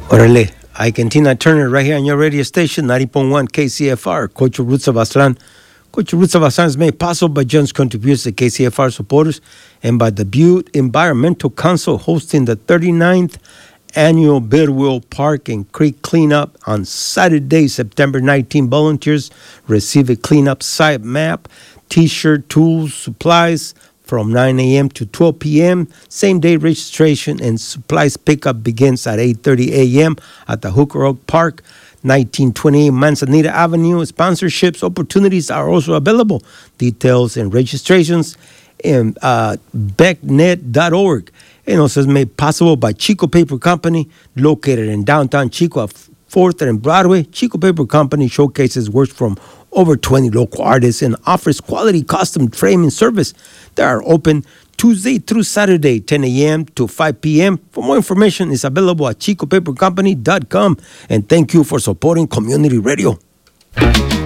Orale, I can Tina Turner right here on your radio station, 90.1 KCFR, Coach Roots of Aslan. Coach Roots of Aslan is made possible by John's contributions to KCFR supporters and by the Butte Environmental Council hosting the 39th annual Bidwell Park and Creek Cleanup on Saturday, September 19. Volunteers receive a cleanup site map, T-shirt, tools, supplies, from 9 a.m. to 12 p.m. Same-day registration and supplies pickup begins at 8:30 a.m. at the Hooker Oak Park, 1928 Manzanita Avenue. Sponsorships opportunities are also available. Details and registrations in becknet.org. And also is made possible by Chico Paper Company, located in downtown Chico at 4th and Broadway. Chico Paper Company showcases works from over 20 local artists and offers quality custom framing service. They are open Tuesday through Saturday, 10 a.m. to 5 p.m. For more information, is available at chicopapercompany.com. And thank you for supporting Community Radio.